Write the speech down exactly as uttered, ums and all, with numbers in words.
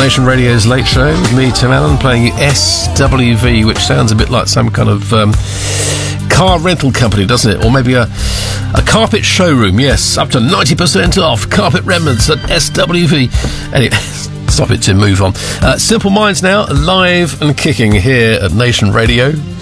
Nation Radio's Late Show with me, Tim Allen, playing you S W V, which sounds a bit like some kind of um, car rental company, doesn't it? Or maybe a, a carpet showroom, yes, up to ninety percent off carpet remnants at S W V. Anyway, stop it, Tim, move on. Uh, Simple Minds now, live and kicking here at Nation Radio.